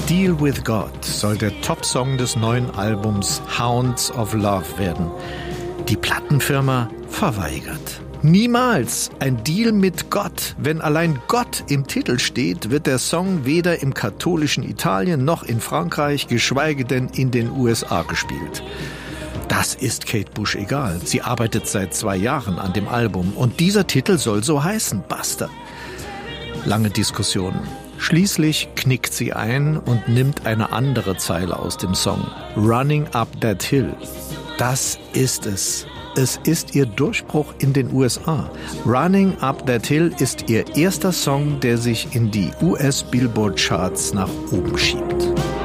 Deal with God soll der Top-Song des neuen Albums Hounds of Love werden. Die Plattenfirma verweigert. Niemals ein Deal mit Gott. Wenn allein Gott im Titel steht, wird der Song weder im katholischen Italien noch in Frankreich, geschweige denn in den USA gespielt. Das ist Kate Bush egal. Sie arbeitet seit 2 Jahren an dem Album und dieser Titel soll so heißen, basta. Lange Diskussionen. Schließlich knickt sie ein und nimmt eine andere Zeile aus dem Song. Running Up That Hill. Das ist es. Es ist ihr Durchbruch in den USA. Running Up That Hill ist ihr erster Song, der sich in die US-Billboard-Charts nach oben schiebt.